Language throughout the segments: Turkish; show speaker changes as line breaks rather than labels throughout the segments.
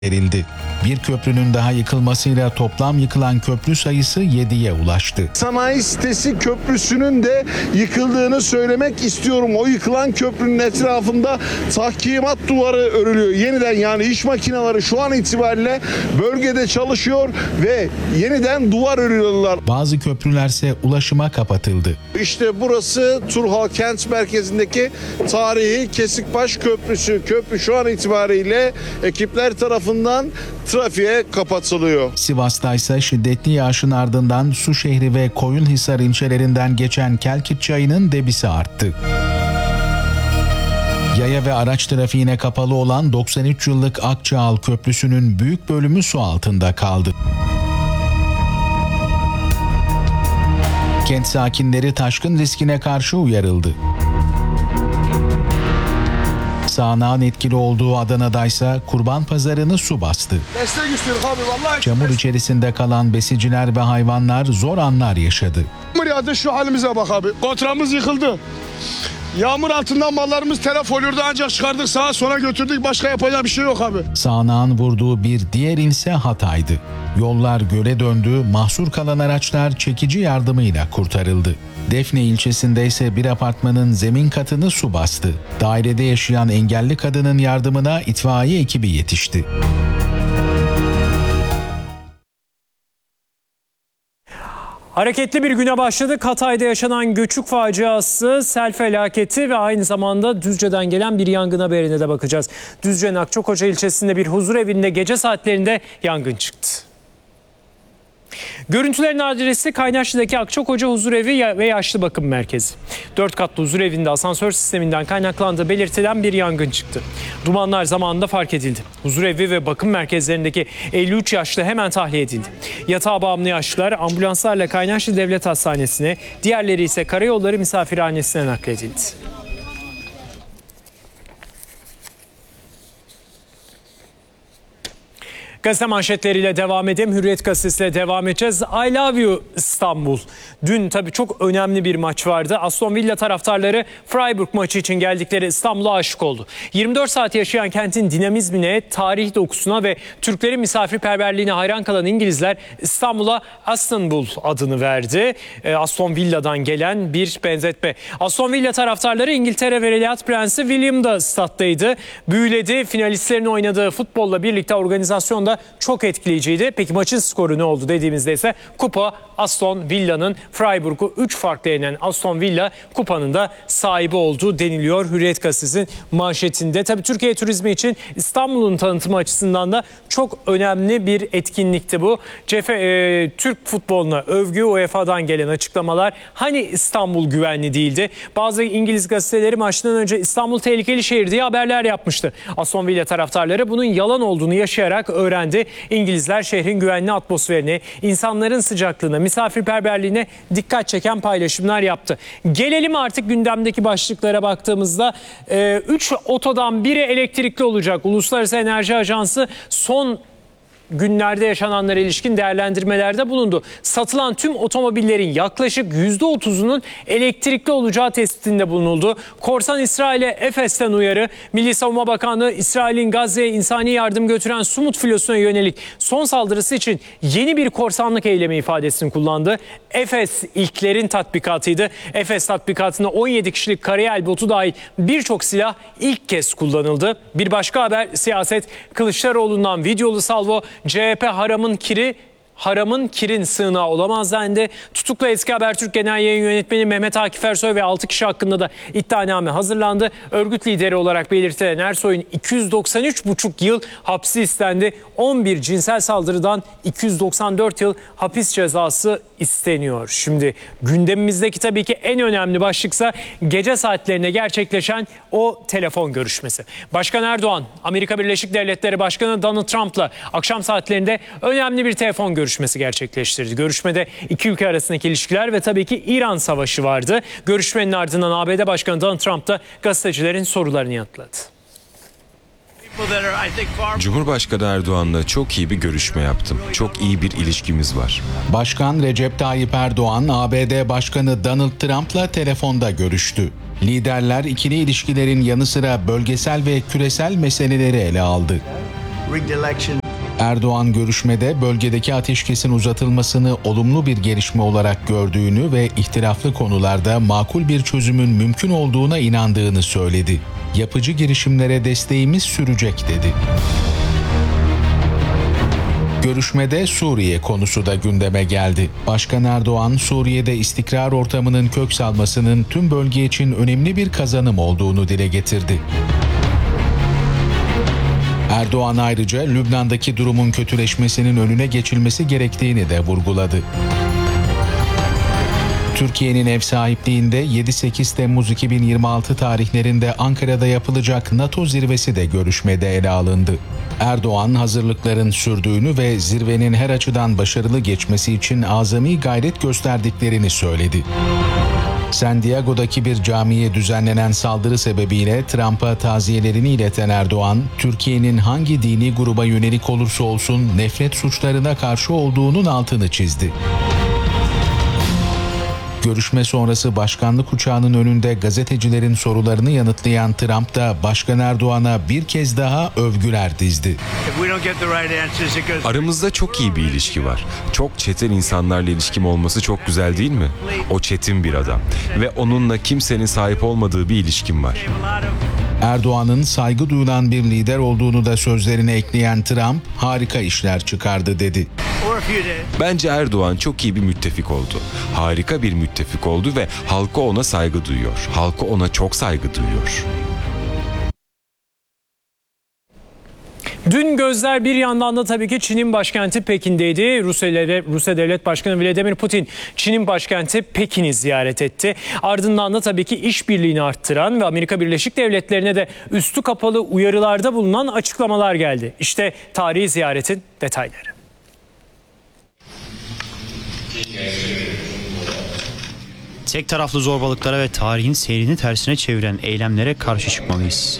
verildi. Bir köprünün daha yıkılmasıyla toplam yıkılan köprü sayısı 7'ye ulaştı.
Sanayi sitesi köprüsünün de yıkıldığını söylemek istiyorum. O yıkılan köprünün etrafında tahkimat duvarı örülüyor. Yeniden yani iş makineleri şu an itibariyle bölgede çalışıyor ve yeniden duvar örüyorlar.
Bazı köprülerse ulaşıma kapatıldı.
İşte burası Turhal kent merkezindeki tarihi Kesikbaş Köprüsü. Köprü şu an itibariyle ekipler tarafından trafiğe kapatılıyor.
Sivas'ta ise şiddetli yağışın ardından Suşehri ve Koyunhisar ilçelerinden geçen Kelkit Çayı'nın debisi arttı. Yaya ve araç trafiğine kapalı olan 93 yıllık Akçaal Köprüsü'nün büyük bölümü su altında kaldı. Kent sakinleri taşkın riskine karşı uyarıldı. Sağanağın etkili olduğu Adana'daysa Kurban Pazarı'nı su bastı.
Destek istiyoruz abi vallahi.
Çamur içerisinde kalan besiciler ve hayvanlar zor anlar yaşadı.
Yağmur yağdı, şu halimize bak abi. Kontramız yıkıldı. Yağmur altından mallarımız telef oluyordu ancak çıkardık sağa sola götürdük, başka yapacak bir şey yok abi.
Sağanağın vurduğu bir diğer ilse Hatay'dı. Yollar göle döndü, mahsur kalan araçlar çekici yardımıyla kurtarıldı. Defne ilçesinde ise bir apartmanın zemin katını su bastı. Dairede yaşayan engelli kadının yardımına itfaiye ekibi yetişti.
Hareketli bir güne başladık. Hatay'da yaşanan göçük faciası, sel felaketi ve aynı zamanda Düzce'den gelen bir yangın haberine de bakacağız. Düzce'nin Akçakoca ilçesinde bir huzur evinde gece saatlerinde yangın çıktı. Görüntülerin adresi Kaynaşlı'daki Akçakoca Huzurevi ve Yaşlı Bakım Merkezi. 4 katlı huzurevinde asansör sisteminden kaynaklandığı belirtilen bir yangın çıktı. Dumanlar zamanında fark edildi. Huzurevi ve bakım merkezlerindeki 53 yaşlı hemen tahliye edildi. Yatağa bağımlı yaşlılar ambulanslarla Kaynaşlı Devlet Hastanesi'ne, diğerleri ise Karayolları Misafirhanesi'ne nakledildi. Gazete manşetleriyle devam edelim. Hürriyet gazetesiyle devam edeceğiz. I love you İstanbul. Dün tabii çok önemli bir maç vardı. Aston Villa taraftarları Freiburg maçı için geldikleri İstanbul'a aşık oldu. 24 saat yaşayan kentin dinamizmine, tarih dokusuna ve Türklerin misafirperverliğine hayran kalan İngilizler İstanbul'a Astonbul adını verdi. Aston Villa'dan gelen bir benzetme. Aston Villa taraftarları İngiltere Veliaht Prensi William da stattaydı. Büyüledi. Finalistlerin oynadığı futbolla birlikte organizasyonda çok etkileyiciydi. Peki maçın skoru ne oldu dediğimizde ise kupa Aston Villa'nın, Freiburg'u 3 farkla yenen Aston Villa kupanın da sahibi olduğu deniliyor Hürriyet gazetesinin manşetinde. Tabii Türkiye turizmi için İstanbul'un tanıtımı açısından da çok önemli bir etkinlikti bu. Türk futboluna övgü, UEFA'dan gelen açıklamalar. Hani İstanbul güvenli değildi? Bazı İngiliz gazeteleri maçtan önce İstanbul tehlikeli şehir diye haberler yapmıştı. Aston Villa taraftarları bunun yalan olduğunu yaşayarak öğrendi. İngilizler şehrin güvenli atmosferine, insanların sıcaklığına, misafirperverliğine dikkat çeken paylaşımlar yaptı. Gelelim artık gündemdeki başlıklara baktığımızda 3 otodan biri elektrikli olacak. Uluslararası Enerji Ajansı son günlerde yaşananlara ilişkin değerlendirmelerde bulundu. Satılan tüm otomobillerin yaklaşık %30'unun elektrikli olacağı tespitinde bulunuldu. Korsan İsrail'e Efes'ten uyarı. Milli Savunma Bakanlığı İsrail'in Gazze'ye insani yardım götüren Sumut filosuna yönelik son saldırısı için yeni bir korsanlık eylemi ifadesini kullandı. Efes ilklerin tatbikatıydı. Efes tatbikatında 17 kişilik karayel botu dahil birçok silah ilk kez kullanıldı. Bir başka haber siyaset. Kılıçdaroğlu'ndan videolu salvo. CHP haramın kirin sığınağı olamaz dendi. Tutuklu eski Habertürk Genel Yayın Yönetmeni Mehmet Akif Ersoy ve 6 kişi hakkında da iddianame hazırlandı. Örgüt lideri olarak belirtilen Ersoy'un 293,5 yıl hapsi istendi. 11 cinsel saldırıdan 294 yıl hapis cezası isteniyor. Şimdi gündemimizdeki tabii ki en önemli başlıksa gece saatlerine gerçekleşen o telefon görüşmesi. Başkan Erdoğan, Amerika Birleşik Devletleri Başkanı Donald Trump'la akşam saatlerinde önemli bir telefon görüşmesi gerçekleştirdi. Görüşmede iki ülke arasındaki ilişkiler ve tabii ki İran savaşı vardı. Görüşmenin ardından ABD Başkanı Donald Trump da gazetecilerin sorularını yanıtladı.
Cumhurbaşkanı Erdoğan'la çok iyi bir görüşme yaptım. Çok iyi bir ilişkimiz var.
Başkan Recep Tayyip Erdoğan, ABD Başkanı Donald Trump'la telefonda görüştü. Liderler ikili ilişkilerin yanı sıra bölgesel ve küresel meseleleri ele aldı. Erdoğan görüşmede bölgedeki ateşkesin uzatılmasını olumlu bir gelişme olarak gördüğünü ve ihtilaflı konularda makul bir çözümün mümkün olduğuna inandığını söyledi. Yapıcı girişimlere desteğimiz sürecek dedi. Görüşmede Suriye konusu da gündeme geldi. Başkan Erdoğan, Suriye'de istikrar ortamının kök salmasının tüm bölge için önemli bir kazanım olduğunu dile getirdi. Erdoğan ayrıca Lübnan'daki durumun kötüleşmesinin önüne geçilmesi gerektiğini de vurguladı. Türkiye'nin ev sahipliğinde 7-8 Temmuz 2026 tarihlerinde Ankara'da yapılacak NATO zirvesi de görüşmede ele alındı. Erdoğan hazırlıkların sürdüğünü ve zirvenin her açıdan başarılı geçmesi için azami gayret gösterdiklerini söyledi. San Diego'daki bir camiye düzenlenen saldırı sebebiyle Trump'a taziyelerini ileten Erdoğan, Türkiye'nin hangi dini gruba yönelik olursa olsun nefret suçlarına karşı olduğunun altını çizdi. Görüşme sonrası başkanlık uçağının önünde gazetecilerin sorularını yanıtlayan Trump da Başkan Erdoğan'a bir kez daha övgüler dizdi.
Aramızda çok iyi bir ilişki var. Çok çetin insanlarla ilişkim olması çok güzel değil mi? O çetin bir adam ve onunla kimsenin sahip olmadığı bir ilişkim var.
Erdoğan'ın saygı duyulan bir lider olduğunu da sözlerine ekleyen Trump, harika işler çıkardı dedi.
Bence Erdoğan çok iyi bir müttefik oldu. Harika bir müttefik oldu ve halkı ona saygı duyuyor. Halkı ona çok saygı duyuyor.
Dün gözler bir yandan da tabii ki Çin'in başkenti Pekin'deydi. Rusya Devlet Başkanı Vladimir Putin Çin'in başkenti Pekin'i ziyaret etti. Ardından da tabii ki işbirliğini arttıran ve Amerika Birleşik Devletleri'ne de üstü kapalı uyarılarda bulunan açıklamalar geldi. İşte tarihi ziyaretin detayları.
Tek taraflı zorbalıklara ve tarihin seyrini tersine çeviren eylemlere karşı çıkmalıyız.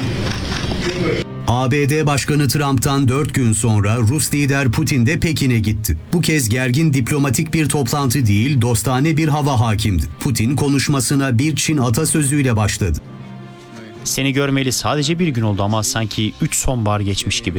ABD Başkanı Trump'tan 4 gün sonra Rus lider Putin de Pekin'e gitti. Bu kez gergin diplomatik bir toplantı değil, dostane bir hava hakimdi. Putin konuşmasına bir Çin atasözüyle başladı.
Seni görmeli sadece bir gün oldu ama sanki 3 sonbahar geçmiş gibi.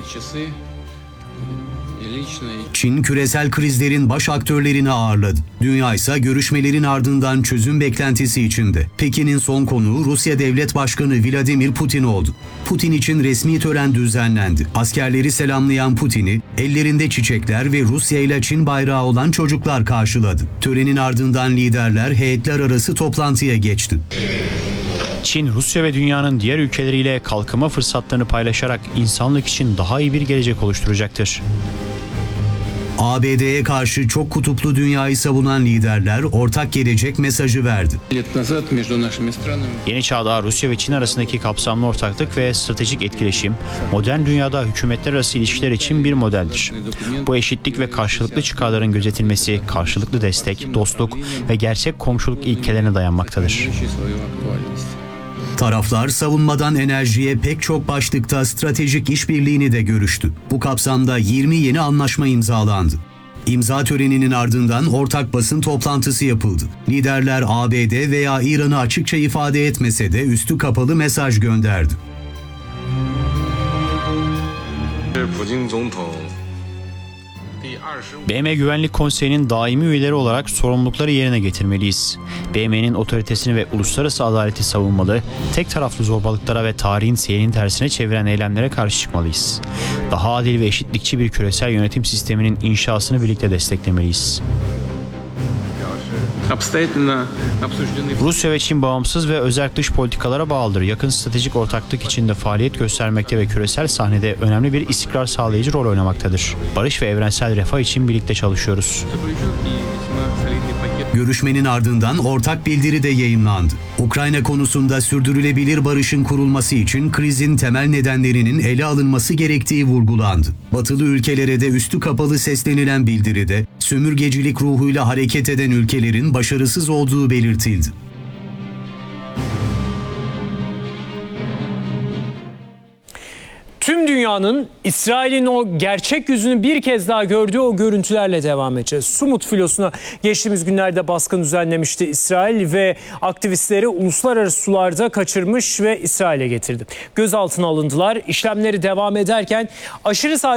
Çin küresel krizlerin baş aktörlerini ağırladı. Dünya ise görüşmelerin ardından çözüm beklentisi içinde. Pekin'in son konuğu Rusya Devlet Başkanı Vladimir Putin oldu. Putin için resmi tören düzenlendi. Askerleri selamlayan Putin'i ellerinde çiçekler ve Rusya ile Çin bayrağı olan çocuklar karşıladı. Törenin ardından liderler heyetler arası toplantıya geçti.
Çin, Rusya ve dünyanın diğer ülkeleriyle kalkınma fırsatlarını paylaşarak insanlık için daha iyi bir gelecek oluşturacaktır.
ABD'ye karşı çok kutuplu dünyayı savunan liderler ortak gelecek mesajı verdi.
Yeni çağda Rusya ve Çin arasındaki kapsamlı ortaklık ve stratejik etkileşim, modern dünyada hükümetler arası ilişkiler için bir modeldir. Bu eşitlik ve karşılıklı çıkarların gözetilmesi, karşılıklı destek, dostluk ve gerçek komşuluk ilkelerine dayanmaktadır.
Taraflar savunmadan enerjiye pek çok başlıkta stratejik işbirliğini de görüştü. Bu kapsamda 20 yeni anlaşma imzalandı. İmza töreninin ardından ortak basın toplantısı yapıldı. Liderler ABD veya İran'ı açıkça ifade etmese de üstü kapalı mesaj gönderdi.
BM Güvenlik Konseyi'nin daimi üyeleri olarak sorumlulukları yerine getirmeliyiz. BM'nin otoritesini ve uluslararası adaleti savunmalı, tek taraflı zorbalıklara ve tarihin seyrini tersine çeviren eylemlere karşı çıkmalıyız. Daha adil ve eşitlikçi bir küresel yönetim sisteminin inşasını birlikte desteklemeliyiz. Rusya ve Çin bağımsız ve özerk dış politikalara bağlıdır. Yakın stratejik ortaklık içinde faaliyet göstermekte ve küresel sahnede önemli bir istikrar sağlayıcı rol oynamaktadır. Barış ve evrensel refah için birlikte çalışıyoruz.
Görüşmenin ardından ortak bildiri de yayımlandı. Ukrayna konusunda sürdürülebilir barışın kurulması için krizin temel nedenlerinin ele alınması gerektiği vurgulandı. Batılı ülkelere de üstü kapalı seslenilen bildiride sömürgecilik ruhuyla hareket eden ülkelerin başarısız olduğu belirtildi.
Tüm dünya dünyanın İsrail'in o gerçek yüzünü bir kez daha gördüğü o görüntülerle devam edeceğiz. Sumut filosuna geçtiğimiz günlerde baskın düzenlemişti İsrail ve aktivistleri uluslararası sularda kaçırmış ve İsrail'e getirdi. Gözaltına alındılar. İşlemleri devam ederken aşırı sağ